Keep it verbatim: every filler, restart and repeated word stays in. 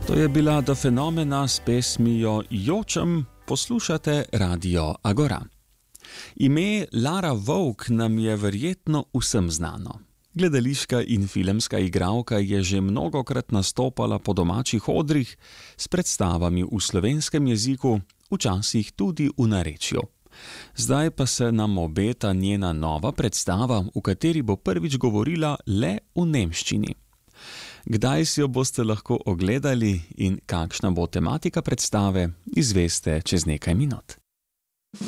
To je bila Do Fenomena s pesmijo Jočem, poslušate Radio Agora. Ime Lara Vovk nam je verjetno vsem znano. Gledališka in filmska igralka je že mnogokrat nastopala po domačih odrih s predstavami v slovenskem jeziku, včasih tudi v narečju. Zdaj pa se nam obeta njena nova predstava, v kateri bo prvič govorila le v nemščini. Kdaj si jo boste lahko ogledali in kakšna bo tematika predstave, izveste čez nekaj minut.